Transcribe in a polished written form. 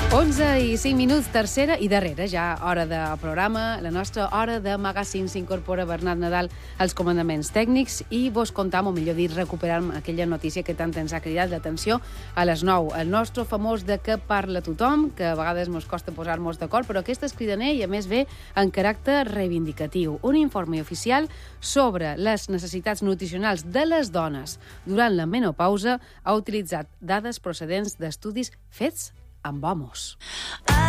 11 i 5 minuts, tercera i darrera, ja hora de programa. La nostra hora de magazine s'incorpora Bernat Nadal als comandaments tècnics i vos contam, o millor dit, recuperant aquella notícia que tant ens ha cridat l'atenció a les 9. El nostre famós de què parla tothom, que a vegades ens costa posar-nos d'acord, però aquest és cridaner i a més ve en caràcter reivindicatiu. Un informe oficial sobre les necessitats nutricionals de les dones durant la menopausa ha utilitzat dades procedents d'estudis fets amb homes.